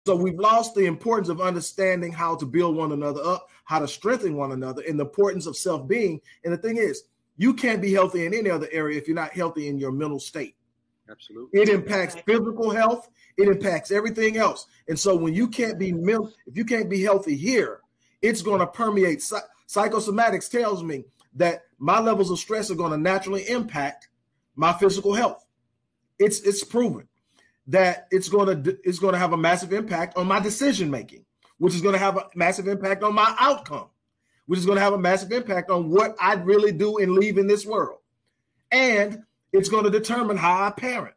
So we've lost the importance of understanding how to build one another up, how to strengthen one another, and the importance of self-being. And the thing is, you can't be healthy in any other area if you're not healthy in your mental state. Absolutely. It impacts physical health. It impacts everything else. And so when you can't be if you can't be healthy here, it's going to permeate. Psychosomatics tells me that my levels of stress are going to naturally impact my physical health. It's proven that it's going to have a massive impact on my decision making, which is going to have a massive impact on my outcome, which is going to have a massive impact on what I really do and leave in this world. And it's going to determine how I parent,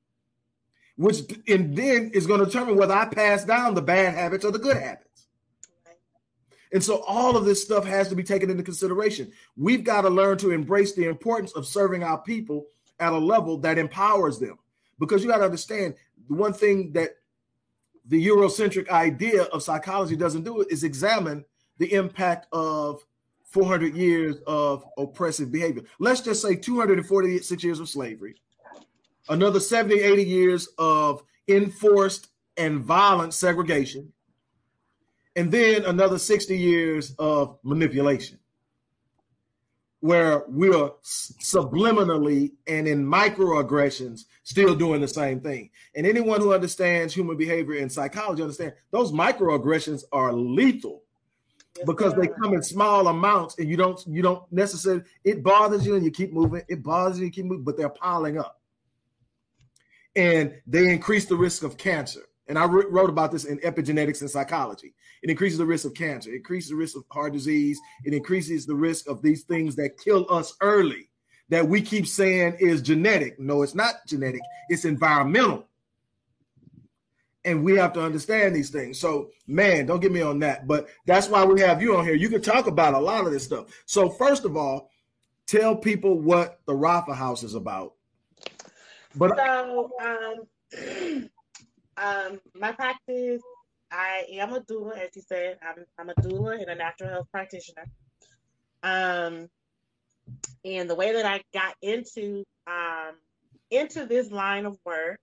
and then is going to determine whether I pass down the bad habits or the good habits. And so all of this stuff has to be taken into consideration. We've got to learn to embrace the importance of serving our people at a level that empowers them. Because you got to understand, the one thing that the Eurocentric idea of psychology doesn't do is examine the impact of 400 years of oppressive behavior. Let's just say 246 years of slavery, another 70, 80 years of enforced and violent segregation, and then another 60 years of manipulation, where we are subliminally and in microaggressions still doing the same thing. And anyone who understands human behavior and psychology understands those microaggressions are lethal. Because they come in small amounts, and you don't necessarily, it bothers you and you keep moving, it bothers you, keep moving, but they're piling up. And they increase the risk of cancer. And I wrote about this in Epigenetics and Psychology. It increases the risk of cancer, it increases the risk of heart disease, it increases the risk of these things that kill us early, that we keep saying is genetic. No, it's not genetic, it's environmental. And we have to understand these things. So, man, don't get me on that. But that's why we have you on here. You can talk about a lot of this stuff. So, first of all, tell people what the Rafa House is about. But my practice, I am a doula, as you said. I'm a doula and a natural health practitioner. And the way that I got into this line of work,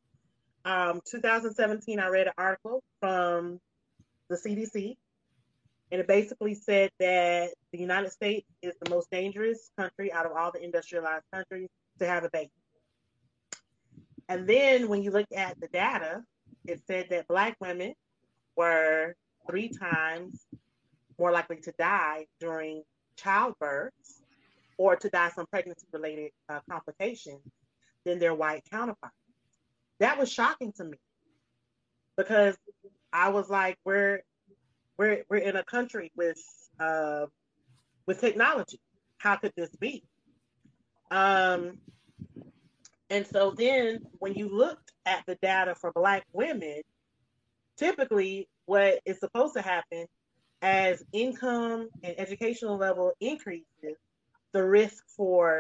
2017, I read an article from the CDC, and it basically said that the United States is the most dangerous country out of all the industrialized countries to have a baby. And then when you look at the data, it said that Black women were 3 times more likely to die during childbirth or to die from pregnancy-related complications than their white counterparts. That was shocking to me, because I was like, we're in a country with technology. How could this be? And so then when you looked at the data for Black women, typically what is supposed to happen as income and educational level increases, the risk for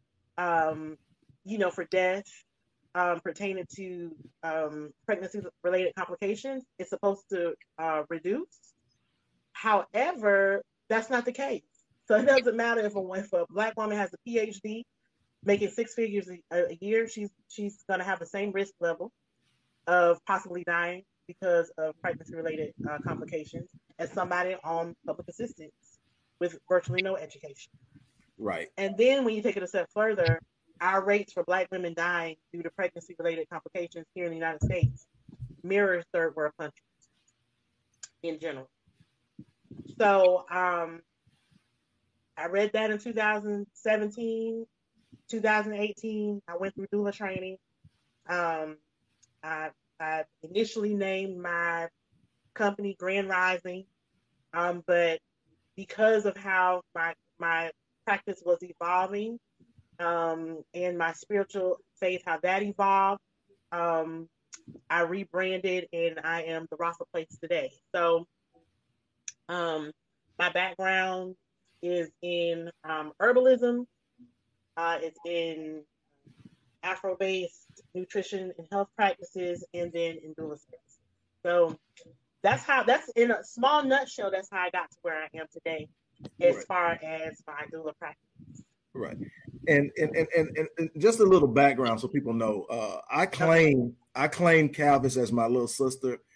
for death pertaining to pregnancy-related complications is supposed to reduce. However, that's not the case. So it doesn't matter if a Black woman has a PhD, making 6 figures a year, she's going to have the same risk level of possibly dying because of pregnancy-related complications as somebody on public assistance with virtually no education. Right. And then when you take it a step further, our rates for Black women dying due to pregnancy-related complications here in the United States mirrors third world countries in general. So I read that in 2017, 2018. I went through doula training. I initially named my company Grand Rising, but because of how my practice was evolving, and my spiritual faith, how that evolved, I rebranded, and I am the Rafa Place today. So my background is in herbalism. It's in Afro-based nutrition and health practices, and then in doula space. So that's in a small nutshell, that's how I got to where I am today as far as my doula practice. Right. And just a little background so people know. I claim Calvis as my little sister.